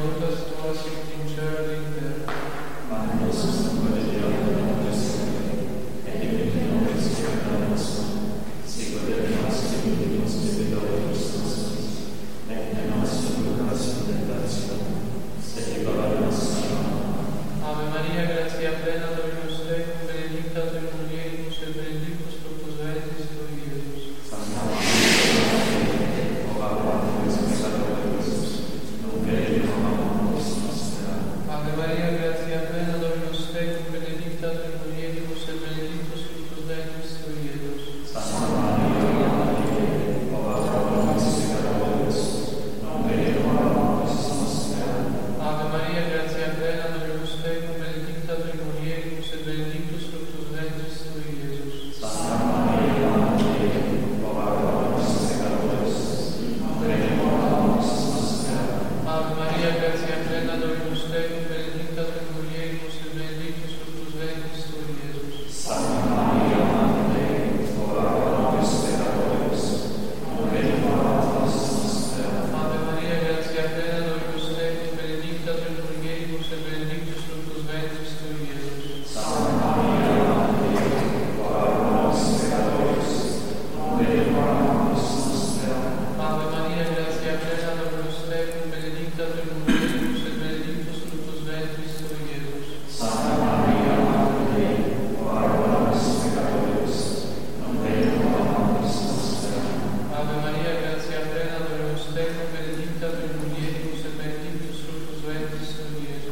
benedictus tu sit in cielo in terra. Pane nostro quotidiano da e diventi nobis peccator nostrum, sicut et nos diminuimus debitores nostros, et ne nos inducas in tentationem, sed libera nos a malo. Ave Maria, gratia plena, Dominus tecum, benedicta tui mulieribus et benedictus fructus ventris tui, Iesus. Santa Maria, ora pro nobis peccatoribus, nunc et in hora mortis nostra. Ave Maria, gratia plena, Dominus tecum, benedicta tui mulieribus et benedictus fructus ventris tui, Iesus. Santa Maria, ora pro nobis peccatoribus, nunc et in hora mortis nostra. Ave Maria, gratia plena, Dominus tecum, benedicta tui mulieribus et benedictus fructus ventris tui, Iesus. Santa Maria, ora pro nobis peccatoribus, nunc et in hora mortis nostra. Ave Maria, gratia plena, Dominus tecum, benedicta tui mulieribus et benedictus fructus ventris tui, Iesus. Santa Maria, ora pro nobis peccatoribus, nunc et in hora mortis nostra. Ave Maria, gratia plena, Dominus tecum, benedicta tui mulieribus et benedictus fructus ventris tui, Iesus. Santa Maria, ora pro nobis peccatoribus, nunc et in hora mortis nostra. Ave Maria, gratia plena, Dominus tecum, benedicta tui mulieribus et benedictus fructus ventris tui, Iesus. Santa Maria, ora pro nobis peccatoribus, nunc et in hora mortis nostra. Ave Maria, gratia plena, Dominus tecum, benedicta tui mulieribus et benedictus fructus ventris tui, Iesus.